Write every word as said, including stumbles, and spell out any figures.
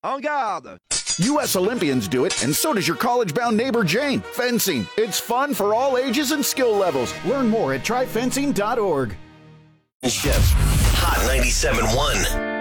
En garde! U S Olympians do it, and so does your college-bound neighbor Jane. Fencing. It's fun for all ages and skill levels. Learn more at try fencing dot org. Hot ninety-seven point one.